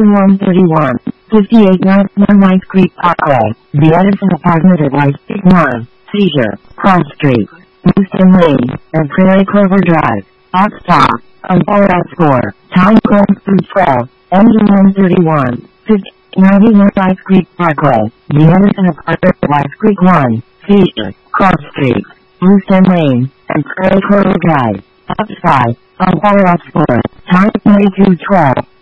Engine 131, 58 North White Creek Parkway, the Edison Apartment at White Creek 1, Seizure, Cross Street, Houston Lane, and Prairie Clover Drive. Hot stop, on 404, time going through 12, Engine 131, 90 North White Creek Parkway, the Edison Apartment at White Creek 1, Seizure, Cross Street, Houston Lane, and Prairie Clover Drive. Hot stop, on 404, time 2212.